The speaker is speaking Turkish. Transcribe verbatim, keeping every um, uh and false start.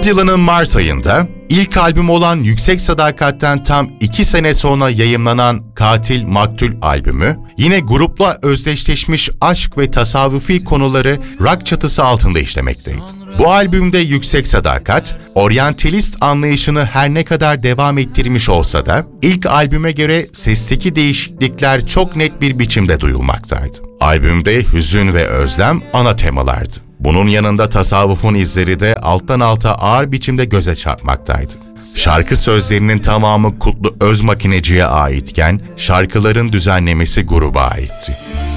Dylan'ın Mart ayında ilk albüm olan Yüksek Sadakat'ten tam iki sene sonra yayımlanan Katil Maktul albümü, yine grupla özdeşleşmiş aşk ve tasavvufi konuları rock çatısı altında işlemekteydi. Bu albümde Yüksek Sadakat, oryantalist anlayışını her ne kadar devam ettirmiş olsa da, ilk albüme göre sesteki değişiklikler çok net bir biçimde duyulmaktaydı. Albümde hüzün ve özlem ana temalardı. Bunun yanında tasavvufun izleri de alttan alta ağır biçimde göze çarpmaktaydı. Şarkı sözlerinin tamamı Kutlu Özmakineci'ye aitken, şarkıların düzenlemesi gruba aitti.